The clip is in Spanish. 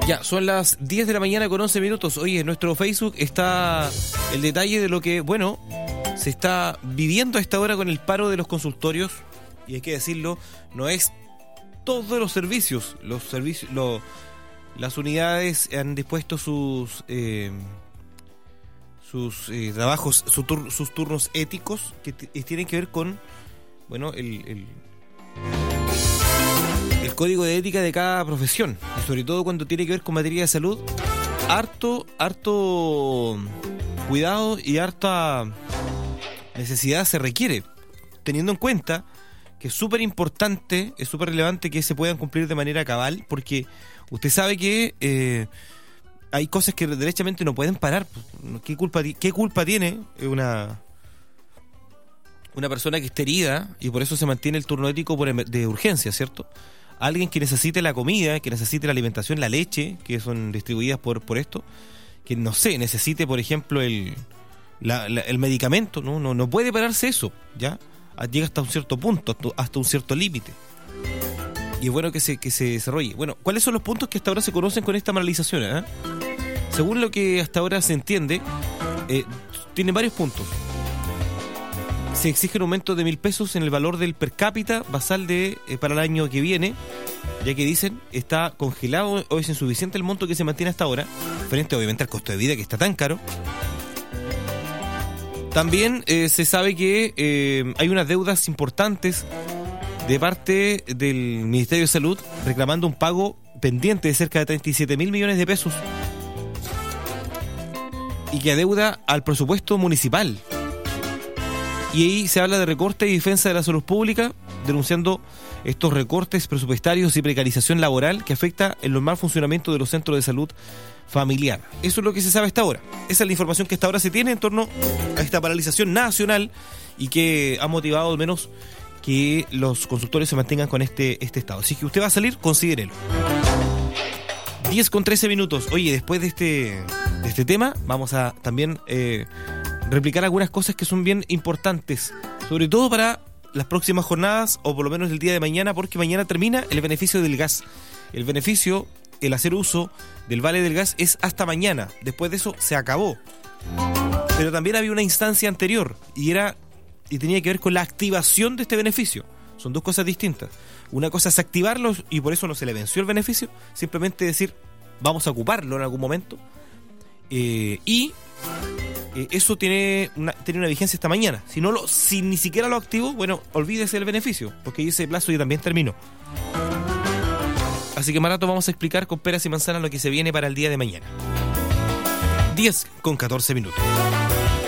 Ya, son las 10 de la mañana con 11 minutos. Oye, en nuestro Facebook está el detalle de lo que, bueno, se está viviendo a esta hora con el paro de los consultorios. Y hay que decirlo, no es todos los servicios. Las unidades han dispuesto sus trabajos, sus turnos éticos que tienen que ver con, bueno, el código de ética de cada profesión, y sobre todo cuando tiene que ver con materia de salud, harto cuidado y harta necesidad se requiere, teniendo en cuenta que es súper importante, es súper relevante que se puedan cumplir de manera cabal, porque usted sabe que hay cosas que derechamente no pueden parar. ¿Qué culpa tiene una persona que esté herida y por eso se mantiene el turno ético de urgencia, ¿cierto? Alguien que necesite la comida, que necesite la alimentación, la leche, que son distribuidas por esto, que no sé, necesite, por ejemplo, el medicamento, no puede pararse eso, ¿ya? Llega hasta un cierto punto, hasta un cierto límite. Y es bueno que se desarrolle. Bueno, ¿cuáles son los puntos que hasta ahora se conocen con esta paralización? Según lo que hasta ahora se entiende, tiene varios puntos. Se exige un aumento de 1.000 pesos en el valor del per cápita basal para el año que viene, ya que dicen está congelado o es insuficiente el monto que se mantiene hasta ahora, frente obviamente al costo de vida que está tan caro. También se sabe que hay unas deudas importantes de parte del Ministerio de Salud reclamando un pago pendiente de cerca de 37.000 millones de pesos y que adeuda al presupuesto municipal. Y ahí se habla de recorte y defensa de la salud pública, denunciando estos recortes presupuestarios y precarización laboral que afecta el normal funcionamiento de los centros de salud familiar. Eso es lo que se sabe hasta ahora. Esa es la información que hasta ahora se tiene en torno a esta paralización nacional y que ha motivado al menos que los consultorios se mantengan con este estado. Así que usted va a salir, considérelo. 10 con 13 minutos. Oye, después de este tema vamos a también replicar algunas cosas que son bien importantes, sobre todo para las próximas jornadas o por lo menos el día de mañana, porque mañana termina el beneficio del gas. El beneficio, el hacer uso del vale del gas es hasta mañana. Después de eso se acabó. Pero también había una instancia anterior y tenía que ver con la activación de este beneficio. Son dos cosas distintas. Una cosa es activarlo y por eso no se le venció el beneficio, simplemente decir vamos a ocuparlo en algún momento. Eso tiene una vigencia hasta mañana. Si ni siquiera lo activo, bueno, olvídese del beneficio, porque ese plazo ya también terminó. Así que más rato vamos a explicar con peras y manzanas lo que se viene para el día de mañana. 10 con 14 minutos.